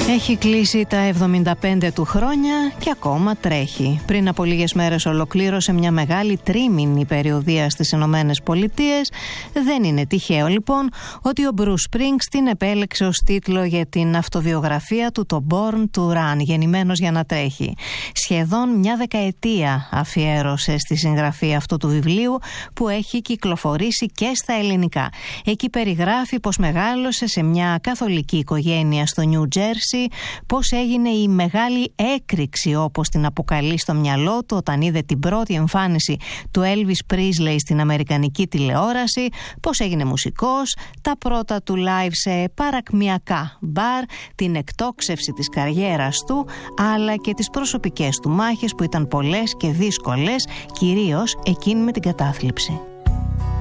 Έχει κλείσει τα 75 του χρόνια και ακόμα τρέχει. Πριν από λίγες μέρες ολοκλήρωσε μια μεγάλη τρίμηνη περιοδεία στις Ηνωμένες Πολιτείες. Δεν είναι τυχαίο λοιπόν ότι ο Bruce Springsteen επέλεξε ως τίτλο για την αυτοβιογραφία του το Born to Run, γεννημένος για να τρέχει. Σχεδόν μια δεκαετία αφιέρωσε στη συγγραφή αυτού του βιβλίου που έχει κυκλοφορήσει και στα ελληνικά. Εκεί περιγράφει πως μεγάλωσε σε μια καθολική οικογένεια στο Νιου Τζέρσι, πώς έγινε η μεγάλη έκρηξη όπως την αποκαλεί στο μυαλό του όταν είδε την πρώτη εμφάνιση του Elvis Presley στην αμερικανική τηλεόραση, πώς έγινε μουσικός, τα πρώτα του live σε παρακμιακά μπαρ, την εκτόξευση της καριέρας του, αλλά και τις προσωπικές του μάχες που ήταν πολλές και δύσκολες, κυρίως εκείνη με την κατάθλιψη.